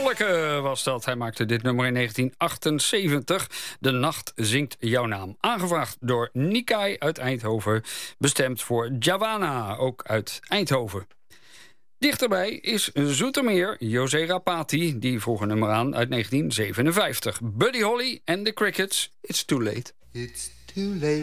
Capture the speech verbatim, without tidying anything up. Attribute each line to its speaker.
Speaker 1: Tolleke was dat. Hij maakte dit nummer in negentien achtenzeventig. De nacht zingt jouw naam. Aangevraagd door Nikai uit Eindhoven. Bestemd voor Jawana, ook uit Eindhoven. Dichterbij is Zoetermeer, José Rapati. Die vroeg een nummer aan uit negentien zevenenvijftig. Buddy Holly en The Crickets. It's too late.
Speaker 2: It's too late.